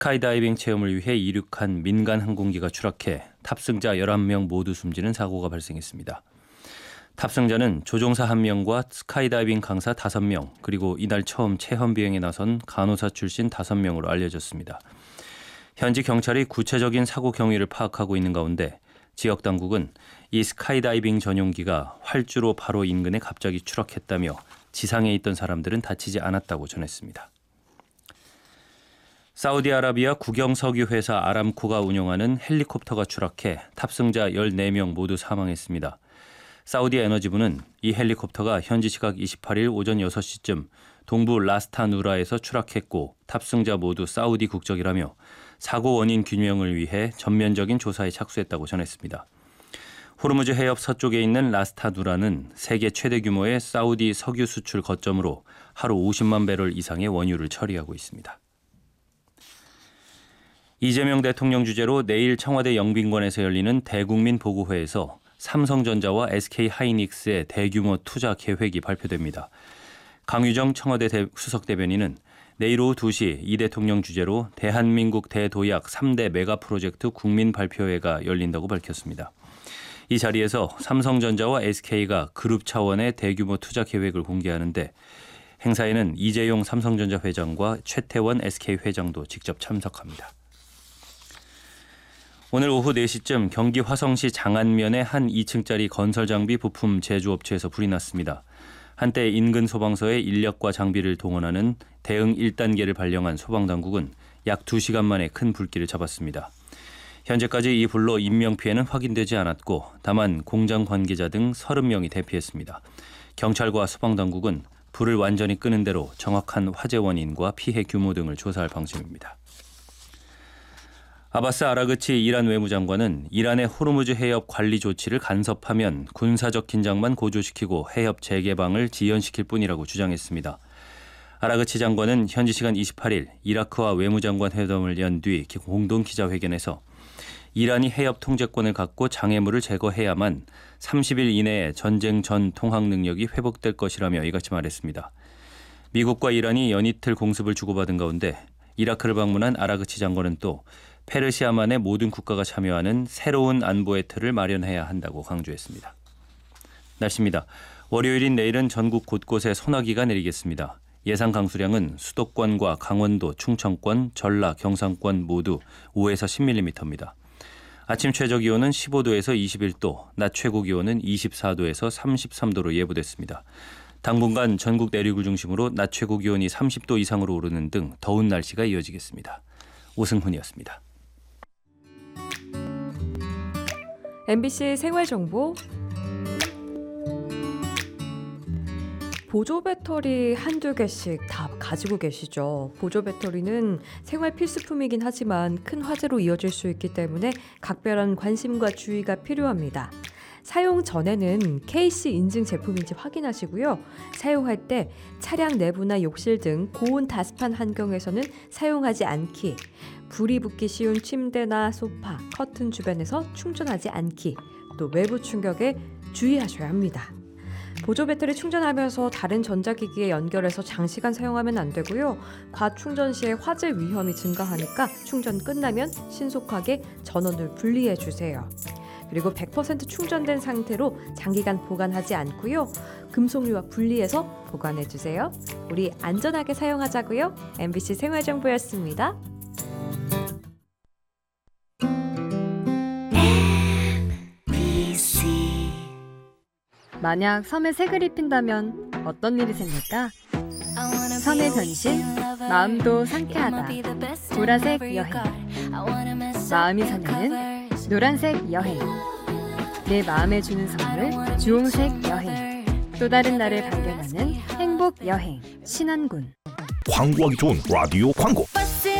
스카이다이빙 체험을 위해 이륙한 민간 항공기가 추락해 탑승자 11명 모두 숨지는 사고가 발생했습니다. 탑승자는 조종사 1명과 스카이다이빙 강사 5명, 그리고 이날 처음 체험 비행에 나선 간호사 출신 5명으로 알려졌습니다. 현지 경찰이 구체적인 사고 경위를 파악하고 있는 가운데 지역 당국은 이 스카이다이빙 전용기가 활주로 바로 인근에 갑자기 추락했다며 지상에 있던 사람들은 다치지 않았다고 전했습니다. 사우디아라비아 국영석유회사 아람코가 운영하는 헬리콥터가 추락해 탑승자 14명 모두 사망했습니다. 사우디 에너지부는 이 헬리콥터가 현지 시각 28일 오전 6시쯤 동부 라스타누라에서 추락했고 탑승자 모두 사우디 국적이라며 사고 원인 규명을 위해 전면적인 조사에 착수했다고 전했습니다. 호르무즈 해협 서쪽에 있는 라스타누라는 세계 최대 규모의 사우디 석유 수출 거점으로 하루 50만 배럴 이상의 원유를 처리하고 있습니다. 이재명 대통령 주재로 내일 청와대 영빈관에서 열리는 대국민 보고회에서 삼성전자와 SK하이닉스의 대규모 투자 계획이 발표됩니다. 강유정 청와대 수석대변인은 내일 오후 2시 이 대통령 주재로 대한민국 대도약 3대 메가 프로젝트 국민 발표회가 열린다고 밝혔습니다. 이 자리에서 삼성전자와 SK가 그룹 차원의 대규모 투자 계획을 공개하는데 행사에는 이재용 삼성전자 회장과 최태원 SK 회장도 직접 참석합니다. 오늘 오후 4시쯤 경기 화성시 장안면의 한 2층짜리 건설장비 부품 제조업체에서 불이 났습니다. 한때 인근 소방서에 인력과 장비를 동원하는 대응 1단계를 발령한 소방당국은 약 2시간 만에 큰 불길을 잡았습니다. 현재까지 이 불로 인명피해는 확인되지 않았고 다만 공장 관계자 등 30명이 대피했습니다. 경찰과 소방당국은 불을 완전히 끄는 대로 정확한 화재 원인과 피해 규모 등을 조사할 방침입니다. 아바스 아라그치 이란 외무장관은 이란의 호르무즈 해협 관리 조치를 간섭하면 군사적 긴장만 고조시키고 해협 재개방을 지연시킬 뿐이라고 주장했습니다. 아라그치 장관은 현지 시간 28일 이라크와 외무장관 회담을 연 뒤 공동 기자회견에서 이란이 해협 통제권을 갖고 장애물을 제거해야만 30일 이내에 전쟁 전 통항 능력이 회복될 것이라며 이같이 말했습니다. 미국과 이란이 연이틀 공습을 주고받은 가운데 이라크를 방문한 아라그치 장관은 또 페르시아만의 모든 국가가 참여하는 새로운 안보의 틀을 마련해야 한다고 강조했습니다. 날씨입니다. 월요일인 내일은 전국 곳곳에 소나기가 내리겠습니다. 예상 강수량은 수도권과 강원도, 충청권, 전라, 경상권 모두 5에서 10mm입니다. 아침 최저 기온은 15도에서 21도, 낮 최고 기온은 24도에서 33도로 예보됐습니다. 당분간 전국 내륙을 중심으로 낮 최고 기온이 30도 이상으로 오르는 등 더운 날씨가 이어지겠습니다. 오승훈이었습니다. MBC 생활정보 보조 배터리 한두 개씩 다 가지고 계시죠? 보조 배터리는 생활 필수품이긴 하지만 큰 화재로 이어질 수 있기 때문에 각별한 관심과 주의가 필요합니다. 사용 전에는 KC 인증 제품인지 확인하시고요. 사용할 때 차량 내부나 욕실 등 고온 다습한 환경에서는 사용하지 않기, 불이 붙기 쉬운 침대나 소파, 커튼 주변에서 충전하지 않기, 또 외부 충격에 주의하셔야 합니다. 보조 배터리 충전하면서 다른 전자기기에 연결해서 장시간 사용하면 안 되고요. 과충전 시에 화재 위험이 증가하니까 충전 끝나면 신속하게 전원을 분리해 주세요. 그리고 100% 충전된 상태로 장기간 보관하지 않고요. 금속류와 분리해서 보관해 주세요. 우리 안전하게 사용하자고요. MBC 생활정보였습니다. 만약 섬에 색을 입힌다면 어떤 일이 생길까? 섬의 변신, 마음도 상쾌하다. 보라색 여행. 마음이 설레는 노란색 여행. 내 마음에 주는 선물 주홍색 여행. 또 다른 나를 발견하는 행복 여행 신안군. 광고하기 좋은 라디오 광고.